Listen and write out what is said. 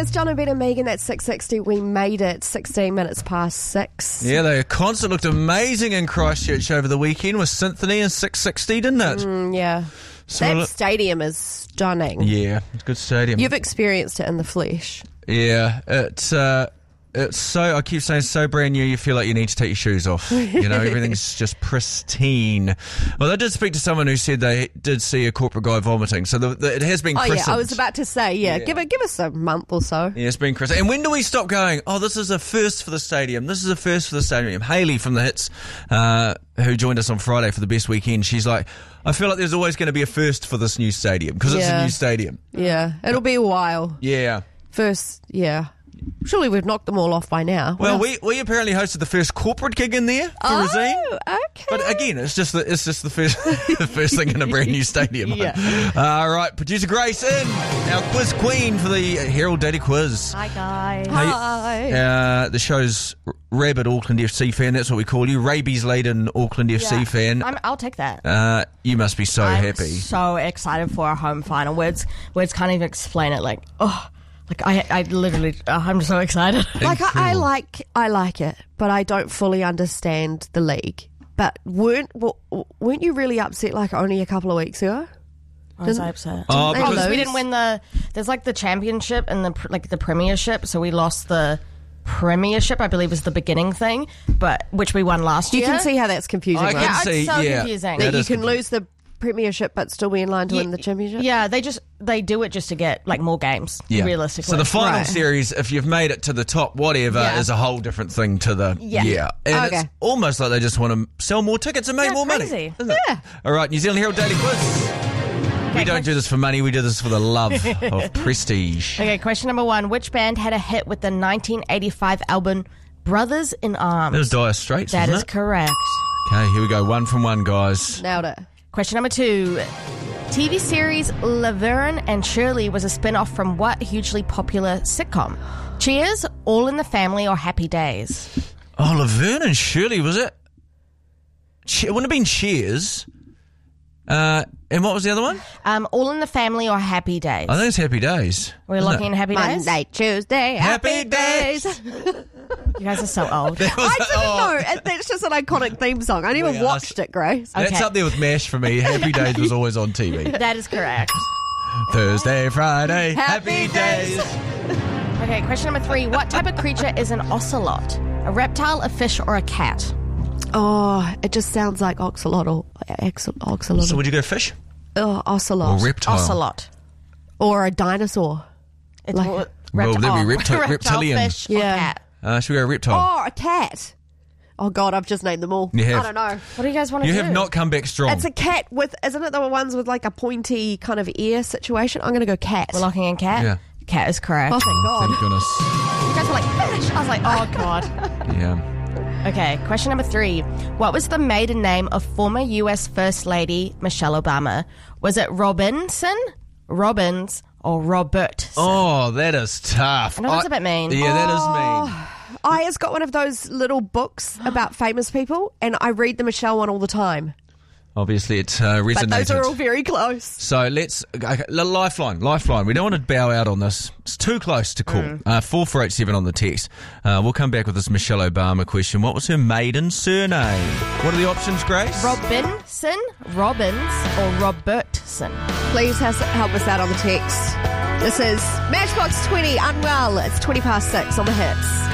is John and Ben and Megan at 6:60. We made it 16 minutes past 6. Yeah, the concert looked amazing in Christchurch over the weekend with Symphony and 660, didn't it? Yeah. So That stadium is stunning. Yeah, it's a good stadium. You've experienced it in the flesh. Yeah, it's so, I keep saying, so brand new, you feel like you need to take your shoes off. You know, everything's just pristine. Well, I did speak to someone who said they did see a corporate guy vomiting, so it has been christened. Oh, yeah, I was about to say, give us a month or so. Yeah, it's been christened. And when do we stop going, oh, this is a first for the stadium, this is a first for the stadium? Hayley from The Hits, who joined us on Friday for the best weekend, she's like, I feel like there's always going to be a first for this new stadium, because it's a new stadium. Yeah, it'll be a while. Yeah. First, surely we've knocked them all off by now. Well, we apparently hosted the first corporate gig in there for Razine. Oh, okay. But again, it's just the first the first thing in a brand new stadium. Yeah. All right, producer Grace in, our quiz queen for the Herald Daily Quiz. Hi, guys. Hi. The show's rabid Auckland FC fan. That's what we call you, rabies-laden Auckland FC fan. I'll take that. You must be so happy. So excited for our home final. Words can't even explain it. I literally, I'm so excited. I like it, but I don't fully understand the league. But weren't you really upset only a couple of weeks ago? I was upset. Because we didn't win there's the championship and the premiership, so we lost the premiership, I believe is the beginning thing, but which we won last year. You can see how that's confusing, I right? can see, it's so confusing. That you can lose the premiership but still be in line to win the championship? Yeah, they do it just to get more games, realistically. So the final series, if you've made it to the top whatever, is a whole different thing to the And it's almost like they just want to sell more tickets and make more money. Isn't it? All right, New Zealand Herald Daily Quiz. We don't do this for money, we do this for the love of prestige. Okay, question number 1. Which band had a hit with the 1985 album Brothers in Arms? That was Dire Straits, That wasn't is it? correct. Okay, here we go. 1 from 1, guys. Nailed it. Question number 2. TV series Laverne and Shirley was a spin-off from what hugely popular sitcom? Cheers, All in the Family, or Happy Days? Oh, Laverne and Shirley, was it? It wouldn't have been Cheers. And what was the other one? All in the Family or Happy Days? I think it's Happy Days. We're looking at Happy Days? Monday, Tuesday, Happy Days. You guys are so old. I didn't know. That's just an iconic theme song. I never watched it, Grace. That's up there with MASH for me. Happy Days was always on TV. That is correct. Thursday, Friday, Happy days. Okay, question number 3. What type of creature is an ocelot? A reptile, a fish, or a cat? Oh, it just sounds like ocelot. So would you go fish? Ocelot. Or reptile? Ocelot. Or a dinosaur. It's Like- Well, that'd be reptilian. Fish, or cat. Should we go reptile? Oh, a cat. Oh, God, I've just named them all. You have. I don't know. What do you guys want to You do? have not come back strong. It's a cat with, isn't it the ones with a pointy kind of ear situation? I'm going to go cat. We're locking in cat? Yeah. Cat is correct. Oh, thank God. Thank goodness. You guys were like, fish. I was like, oh, God. Yeah. Okay, question number 3. What was the maiden name of former U.S. First Lady Michelle Obama? Was it Robinson, Robbins, or Robertson? Oh, that is tough. I know that's a bit mean. Yeah, that is mean. Aya's got one of those little books about famous people, and I read the Michelle one all the time. Obviously, it resonated. But those are all very close. So let's... Okay, Lifeline. We don't want to bow out on this. It's too close to call. 4487 on the text. We'll come back with this Michelle Obama question. What was her maiden surname? What are the options, Grace? Robinson, Robbins, or Robertson? Please help us out on the text. This is Matchbox 20, Unwell. It's 20 past 6 on the Hits.